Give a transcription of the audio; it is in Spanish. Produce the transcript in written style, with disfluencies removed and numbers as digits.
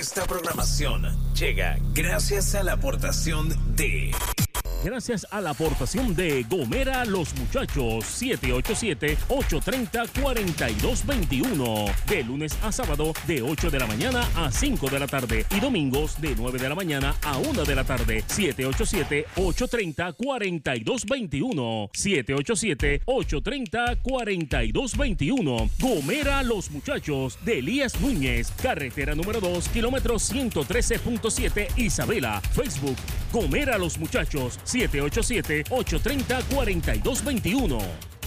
Esta programación llega gracias a la aportación de... Gracias a la aportación de Gomera Los Muchachos, 787-830-4221. De lunes a sábado, de 8 de la mañana a 5 de la tarde. Y domingos, de 9 de la mañana a 1 de la tarde. 787-830-4221. 787-830-4221. Gomera Los Muchachos, de Elías Núñez. Carretera número 2, kilómetro 113.7, Isabela. Facebook, Gomera Los Muchachos. 787-830-4221.